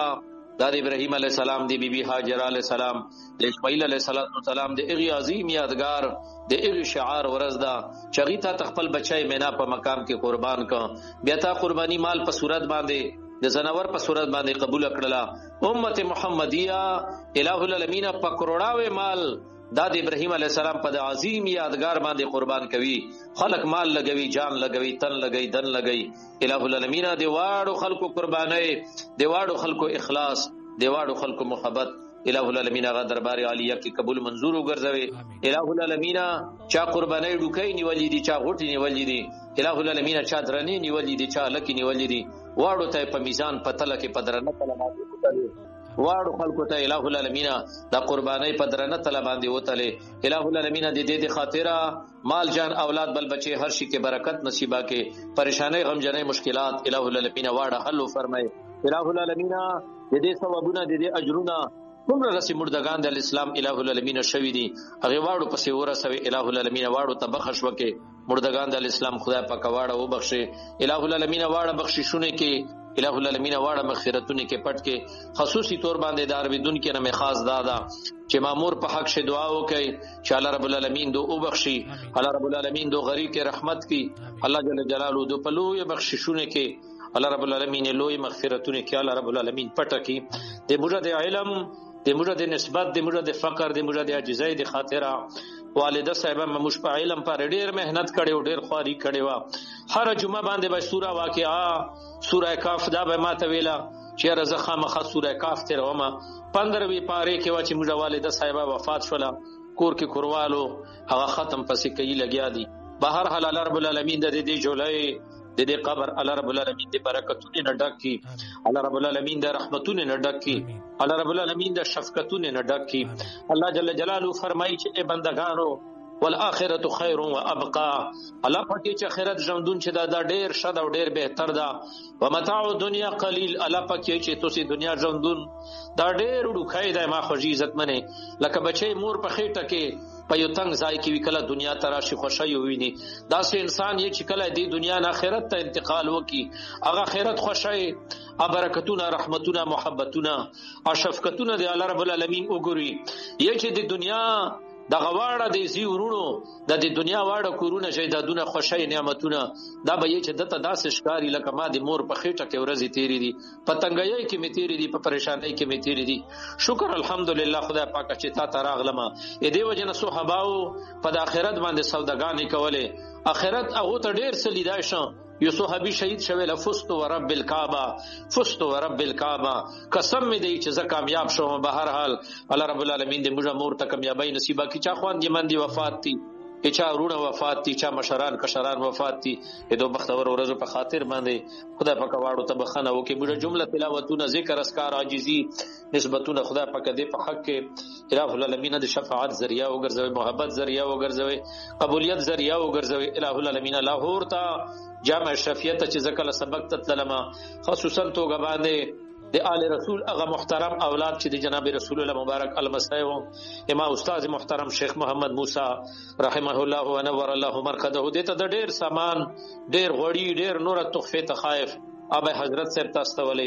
دا د ابراهیم علیه السلام دی، بیبي هاجر علیه السلام، د اسماعیل علیه السلام د هغې عظیم یادګار د هغې شعار ورځ ده چې هغې ته ته خپل بچی مینا په مقام کې قربان کړه. بیا تا قرباني مال په صورت باندې د زناور په صورت باندې قبول کړله. امت محمدیه الہ العالمین په کروڑاوې مال دا د ابراهیم علیه السلام په د عظیم یادګار باندې قربان کوي. خلق مال لګوي، جان لګوي، تن لګوي، دن لګوي. الہ العالمین د واړو خلکو قربانۍ، د واړو خلکو اخلاص، د واړو خلکو محبت الہ العالمین هغه دربار عالیه کې قبول منظور وګرځوي. الہ العالمین چا قربانۍ ډوکۍ نیولې دي، چا غوټې نیولې دي، الہ العالمین چا درنې نیولې دي، چا لکې نیولې دي، واړو ته په میزان په تله کې په درنه تله باندې وتلې، واړو خلکو ته الہ العالمین دا قربانۍ په درنه تله باندې وتلې. الہ العالمین د دې د خاطره مال جان اولاد بل بچي هر شي کې برکت نصیبا کې، پریشانۍ غمجنۍ مشکلات الہ العالمین واړه حل فرمای. الہ العالمین د دې ثوابونه د دې اجرونه کومره رسي مردگان د اسلام الہ العالمین شوی دي هغه واړو پسې ورسوي. الہ العالمین واړو ته بخښ وکي، مردگان د اسلام خدای پاک واړه وبخښي. الہ العالمین واړه بخښشونه کې، الہ العالمین واړه مغفرتونه کې پټ کې. خصوصي طور باندې دار بدون کې نه خاص دادا چې مامور په حق شه دعا وکي چې الله رب العالمین دو وبخښي، الله رب العالمین دو غریب کې رحمت کی، الله جل جلاله دو په لوی بخښشونه کې، الله رب العالمین لوی مغفرتونه کې الله رب العالمین پټ کې. د مجد علم، د مجد نسبت، د مجد فقر، د مجد عجزۍ د خاطره والده صاحبہ مموش په علم پر ډیر مهنت کړي او ډیر خواري کړي وا. هر جمعه باندې به سوره واقعا سوره کاف دا به ما ته ویلا چې رزخه مخه سوره کاف تر ومه پندروي پاره کې وا چې موږ والده صاحبہ وفات شولا، کور کې کوروالو هغه ختم پسې کوي لګیا دي. بهر حال الله رب العالمین د دې جولای د دې قبر الله رب العالمین د برکتونو نه ډک کی، الله رب العالمین د رحمتونو نه ډک کی، الله رب العالمین د شفقتونو نه ډک کی. الله جل جلاله فرمایي چې اے بندگانو والآخرة خیر و ابقا، الله پکې چې آخرت ژوندون چې دا, دا ډیر شد او ډیر بهتر ده. ومتاع الدنيا قلیل، الله پکې چې تاسو دنیا ژوندون دا ډیر وډوخای دی ما خو عزت منه لکه بچي مور په خېټه کې په یو تنگ ځای کې وکړه دنیا ته راشي خوشي وویني. دا سه انسان یې چې کله دی دنیا نه آخرت ته انتقال وکي هغه آخرت خوشي برکتونه رحمتونه محبتونه او شفقتونه دی الله رب العالمین وګوري. یې چې د دنیا د غواړه د زی ورونو د د دنیا واړه کورونه شیدادونه خوشي نعمتونه دا به یې چې دته داسې ښکاری لکه ما د مور په خېټه کې ورځي تیری دي، په تنګۍ کې می تیری دي، په پریشانۍ کې می تیری دي. شکر الحمدلله خدای پاک چې تا ته راغلم. ا دې وجنه صحاباو په د آخرت باندې سوداګانې کوله، آخرت هغه ته ډیر څه لیدای شو. یو صحابي شهید شوی لفست ورب الکعبه، فست ورب الکعبه، قسم می دی چې زه کامیاب شوم. به هر حال الله رب العالمین دې موږ مور ته کامیابی نصیبه کړي. چا خوان دې من دي وفات دي، چا ورونه وفات دي، چا مشران کشران وفات دي. دې بختور ورځو په خاطر باندې خدای پاک واړو ته بخنه وکي. موږ جمله تلاوتونه ذکر اسکار عاجزی نسبتونه خدای پاک دې په حق کې الہ العالمین د شفاعت ذریعہ وګرځوي، محبت ذریعہ وګرځوي، قبولیت ذریعہ وګرځوي. الہ العالمین لاهور ته جامع شفیعت چې زکل سبق تطلما خصوصا توګه باندې د آل رسول هغه محترم اولاد چې د جناب رسول الله مبارک المسیح امام استاد محترم شیخ محمد موسی رحمه الله و نور الله مرقده دې ته د ډیر سامان ډیر غوړی ډیر نور تحفه تخایف ابا حضرت صاحب تاسو ولې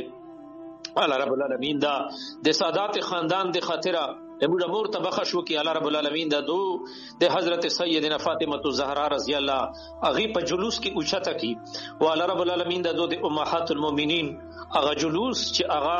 الله رب العالمین دا د سادات خاندان د خاطره موږ مور ته بخښ وکي. الله رب العالمین دا دو د حضرت سیدنا فاطمه الزهرا رضی الله اغي په جلوس کې اوچته کی او الله رب العالمین دا دو د امهات المؤمنین اغه جلوس چې اغا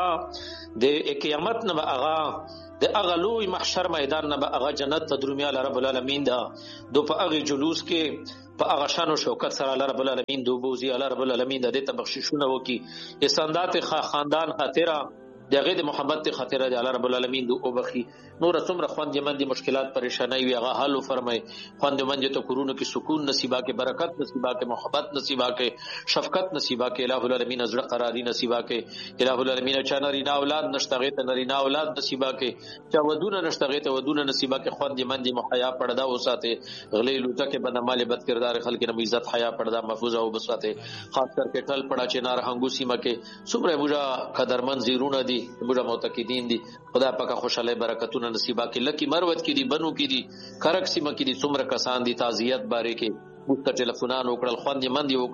د قیامت نه اغا د اغه لوی محشر میدان نه اغه جنت ته درومي. الله رب العالمین دا دو په اغه جلوس کې په اغه شان او شوکت سره الله رب العالمین دو بوزي. الله رب العالمین د دې تبخششونه وکي. اساندات خاندان خاطره دغه د محبت خاطره دی الله رب العالمین دو وبخي. نور څومره خوند یمن دي مشکلات پریشانای وي هغه حل فرمای. خوند من ته کورونو کې سکون نصیبا کې برکت نصیبا کې محبت نصیبا کې شفقت نصیبا کې الہ العالمین زړه قراری نصیبا کې الہ العالمین چا نرینا اولاد نشتغه ته نرینا اولاد نصیبا کې چا ودونه نشتغه ته ودونه نصیبا کې خوند یمن دي محیا پړدا وساته غلې لوټه کې بنا مال بد کردار خلک نه عزت حیا پړدا محفوظ او بساته خاص کر کې ټل پړا چې نار هنګو سیمه کې څومره موږ قدرمن زیرونه دي موږ متقدین دي. خدای پاک خوشاله برکتونه نصیبا کې لکی مروت کې دي بنو کې دي کرک سیمه کې دي څومره کسان دي تعزیت باره کې مست ټلیفونان وکړل خوند یمن دي وکړل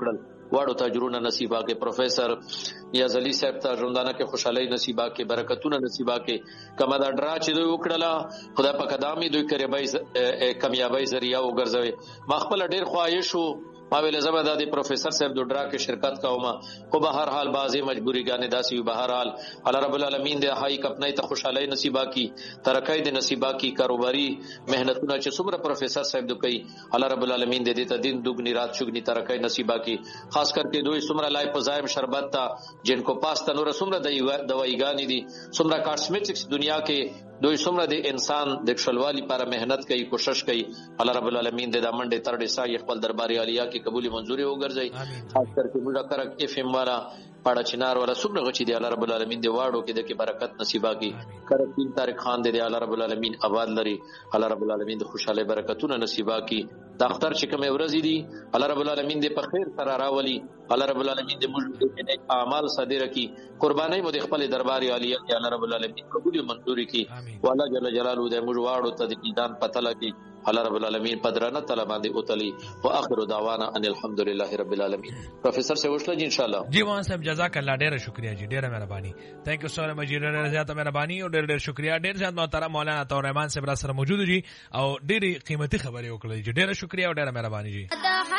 واړو تاجرونه نصیبا کې، پروفیسر نیاز علي صاحب ته ژوندانه کې خوشحالي نصیبا کې، برکتونه نصیبا کې. کما دا ډرا چې دوی وکړه خدای په قدامي دوی کړي کامیابی ذریعہ وګرځوي. ما خپل ډیر خواهش وو ما ویل زما د پروفیسر صاحب د ډرا کې شرکت کوم، خو به هر حال بازي مجبوری غانې داسي به هر حال الله رب العالمین د هاي کپنۍ ته خوشحالي نصیبا کی، ترقی د نصیبا کی، کاروباري مهنتونه چې څومره پروفیسر صاحب د کوي الله رب العالمین د دې ته دین دوګنی رات چوغنی ترقی نصیبا کی. خاص کر کې دوی څومره لای پزایم شربت تا جن کو پاس تنور څومره د دوایګانی دي، څومره کاسمیټکس دنیا کې دوی څومره د انسان د خپلوالي لپاره مهنت کوي، کوشش کوي. الله رب العالمین د دامنډه ترډه سای خپل درباري عالیه کې قبول منظوري وګرځي. خاص کر کې موږ کرک اف ام والا پاڑا چنار والا څومره غچي دی الله رب العالمین دی واړو کې د کې برکت نصیبا کی. کرک تین طارق خان دی الله رب العالمین آباد لري، الله رب العالمین د خوشاله برکتونه نصیبا کی. د اختر چې کوم ورځې دي الله رب العالمین دې په خیر سره راولي، الله رب العالمین دې موږ د اعمال صادره کی، قربانای مو د خپل درباري عالیه کې الله رب العالمین قبول منظوري کی. والله جل جلاله دې موږ واړو ته د میدان پته لګي الله رب العالمین پدرانه تعالی باندې اوتلی. واخر دعوانا ان الحمد لله رب العالمین. پروفیسر سے وشله جی ان شاء الله. جی وان صاحب جزاک الله، ډیره شکریا جی، ډیره مهرباني. ثانک یو سو مچ، ډیره زیاته مهرباني او ډیره ډیره شکریا. ډیر زیات محترم مولانا طاهر رحمان صاحب را سره موجود دي او ډیره قیمتي خبرې وکړې جی، ډیره شکریا او ډیره مهرباني جی.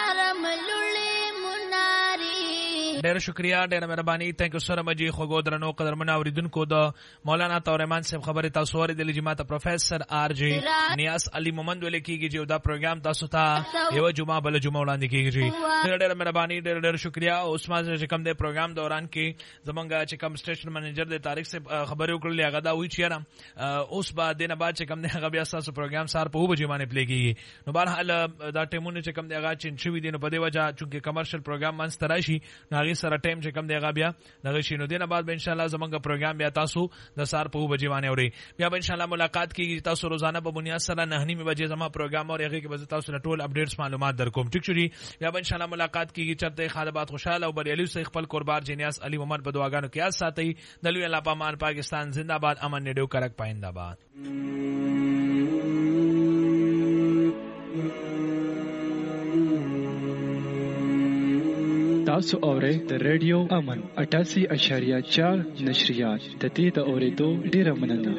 ډیره شکریا، ډیره مهرباني. ثانک یو سو مچ جی. خو ګودرنو قدرمن اوریدونکو د مولانا طاهر رحمان صاحب خبره تاسو اوریدلې جی. ماته پروفیسر آر جی نیاز علي مومند ولې کیږي جی، دا پروګرام تاسو ته یو جمعه بل جمعه وړاندې کیږي جی. ډیره ډیره مهرباني، ډیره ډیره شکریا. او اوس ما چې کوم د پروګرام دوران کې زمونږ چې کوم سټیشن منیجر د تاریخ سے خبرې وکړلې هغه دا وی چې اوس بعد دینه بعد چې کوم د هغه بیا تاسو پروګرام سار په وبجې باندې پلی کیږي. نو بهرحال دا ټیمونه چې کوم د هغه چین شوی دي نو په دې وجه چې کمرشل پروګرام منځ تراشي نو هغه سره ټیم چې کوم دی هغه بیا دغه شي. نو دینه بعد به ان شاء الله زمونږ پروګرام بیا تاسو د سار په وبجې باندې اوري. بیا به ان شاء الله ملاقات کیږي تاسو روزانه په بنیاد سره نه نیمه بجې زموږ پروګرام او هغه کې به تاسو ټول اپډیټس معلومات درکوم. ټیک شو جی. بیا به ان شاء الله ملاقات کیږي. چرته خالبات خوشاله او بریالي سي خپل قربان جنیاس علي محمد په دعاګانو کې یاد ساتي. دلوي الله پامان پاکستان زنده باد، امن نیډو کرک پاینده باد. تاسو اورئ د ریډیو امن اٹھاسی اشاریه چار نشریات. د دې د اورېدو ډیره مننه.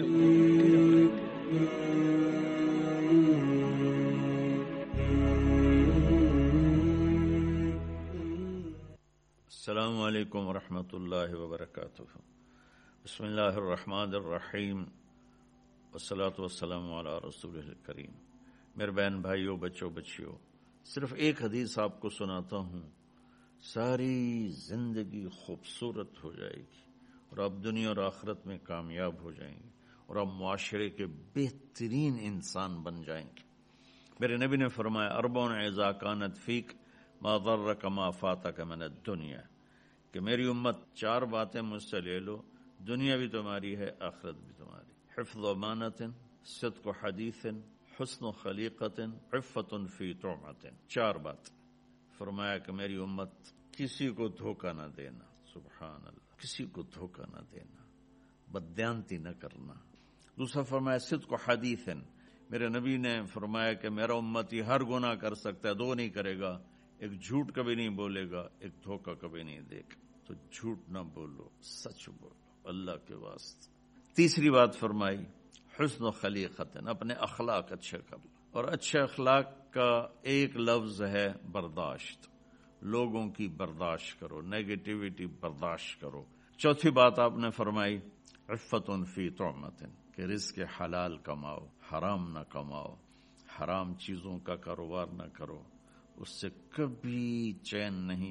السلام علیکم ورحمۃ اللہ وبرکاتہ. بسم اللہ الرحمن الرحیم والصلاة والسلام علی رسول الکریم. میرے بہن بھائیوں، بچوں بچیوں، صرف ایک حدیث آپ کو سناتا ہوں، ساری زندگی خوبصورت ہو جائے گی اور آپ دنیا اور آخرت میں کامیاب ہو جائیں گے اور آپ معاشرے کے بہترین انسان بن جائیں گے. میرے نبی نے فرمایا اربعون اذا کانت فیک ما ضرک ما فاتک من الدنیا، کہ میری امت چار باتیں مجھ سے لے لو، دنیا بھی تمہاری ہے آخرت بھی تمہاری. حفظ امانت، صدق حدیث، حسن خلیقت، عفت فی طعمت. چار بات فرمایا کہ میری امت کسی کو دھوکہ نہ دینا، سبحان اللہ، کسی کو دھوکہ نہ دینا، بددیانتی نہ کرنا. دوسرا فرمایا صدق حدیث، میرے نبی نے فرمایا کہ میرا امتی ہر گناہ کر سکتا ہے، دو نہیں کرے گا، ایک جھوٹ کبھی نہیں بولے گا، ایک دھوکہ کبھی نہیں دے گا. تو جھوٹ نہ بولو، سچ بولو اللہ کے واسطے. تیسری بات فرمائی حسن خلیقت، اپنے اخلاق اچھے کر لو، اور اچھے اخلاق کا ایک لفظ ہے برداشت. لوگوں کی برداشت کرو، نیگیٹیوٹی برداشت کرو. چوتھی بات آپ نے فرمائی عفت فی طعمت، کہ رزق حلال کماؤ، حرام نہ کماؤ، حرام چیزوں کا کاروبار نہ کرو، اس سے کبھی چین نہیں